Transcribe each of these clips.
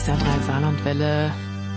SR3 Saarlandwelle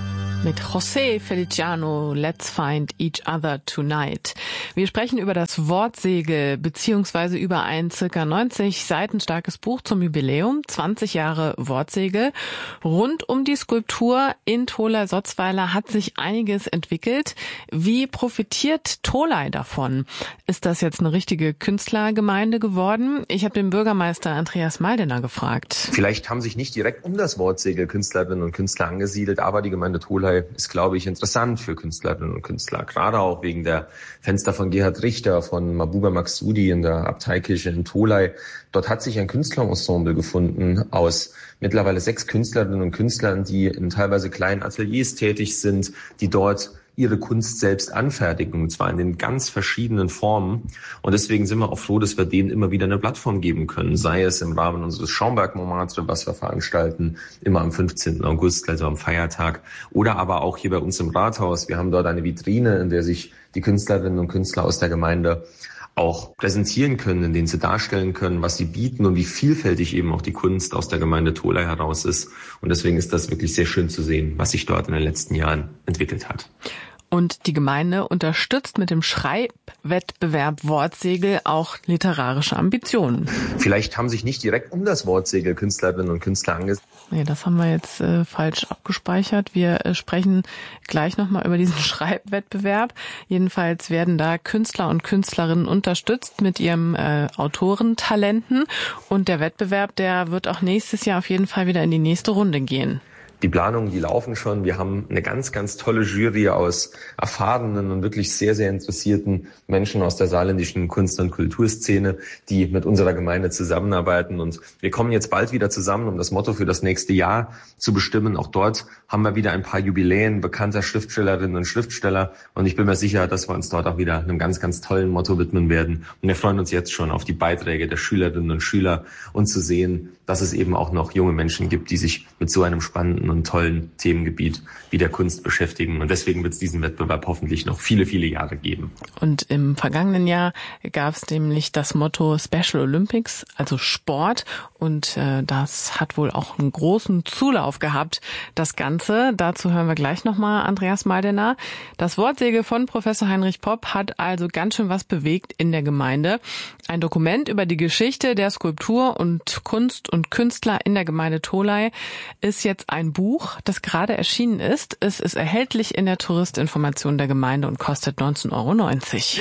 mit José Feliciano, Let's Find Each Other Tonight. Wir sprechen über das Wortsegel beziehungsweise über ein circa 90 Seiten starkes Buch zum Jubiläum, 20 Jahre Wortsegel. Rund um die Skulptur in Tholey-Sotzweiler hat sich einiges entwickelt. Wie profitiert Tholey davon? Ist das jetzt eine richtige Künstlergemeinde geworden? Ich habe den Bürgermeister Andreas Maldena gefragt. Vielleicht haben sich nicht direkt um das Wortsegel Künstlerinnen und Künstler angesiedelt, aber die Gemeinde Tholey ist, glaube ich, interessant für Künstlerinnen und Künstler. Gerade auch wegen der Fenster von Gerhard Richter, von Mahbouba Maksudi in der Abteikirche in Tholey. Dort hat sich ein Künstlerensemble gefunden aus mittlerweile 6 Künstlerinnen und Künstlern, die in teilweise kleinen Ateliers tätig sind, die dort ihre Kunst selbst anfertigen, und zwar in den ganz verschiedenen Formen. Und deswegen sind wir auch froh, dass wir denen immer wieder eine Plattform geben können, sei es im Rahmen unseres Schaumberg-Montmartre, was wir veranstalten, immer am 15. August, also am Feiertag, oder aber auch hier bei uns im Rathaus. Wir haben dort eine Vitrine, in der sich die Künstlerinnen und Künstler aus der Gemeinde auch präsentieren können, in denen sie darstellen können, was sie bieten und wie vielfältig eben auch die Kunst aus der Gemeinde Tholey heraus ist. Und deswegen ist das wirklich sehr schön zu sehen, was sich dort in den letzten Jahren entwickelt hat. Und die Gemeinde unterstützt mit dem Schreibwettbewerb Wortsegel auch literarische Ambitionen. Vielleicht haben sich nicht direkt um das Wortsegel Künstlerinnen und Künstler angesetzt. Nee, das haben wir jetzt falsch abgespeichert. Wir sprechen gleich nochmal über diesen Schreibwettbewerb. Jedenfalls werden da Künstler und Künstlerinnen unterstützt mit ihrem Autorentalenten. Und der Wettbewerb, der wird auch nächstes Jahr auf jeden Fall wieder in die nächste Runde gehen. Die Planungen, die laufen schon. Wir haben eine ganz, ganz tolle Jury aus erfahrenen und wirklich sehr, sehr interessierten Menschen aus der saarländischen Kunst- und Kulturszene, die mit unserer Gemeinde zusammenarbeiten. Und wir kommen jetzt bald wieder zusammen, um das Motto für das nächste Jahr zu bestimmen. Auch dort haben wir wieder ein paar Jubiläen bekannter Schriftstellerinnen und Schriftsteller. Und ich bin mir sicher, dass wir uns dort auch wieder einem ganz, ganz tollen Motto widmen werden. Und wir freuen uns jetzt schon auf die Beiträge der Schülerinnen und Schüler und zu sehen, dass es eben auch noch junge Menschen gibt, die sich mit so einem spannenden und tollen Themengebiet wie der Kunst beschäftigen. Und deswegen wird es diesen Wettbewerb hoffentlich noch viele, viele Jahre geben. Und im vergangenen Jahr gab es nämlich das Motto Special Olympics, also Sport. Und das hat wohl auch einen großen Zulauf gehabt, das Ganze. Dazu hören wir gleich nochmal Andreas Maldena. Das Wortsegel von Professor Heinrich Popp hat also ganz schön was bewegt in der Gemeinde. Ein Dokument über die Geschichte der Skulptur und Kunst und Künstler in der Gemeinde Tholey ist jetzt ein Buch, das gerade erschienen ist. Es ist erhältlich in der Touristinformation der Gemeinde und kostet 19,90 €.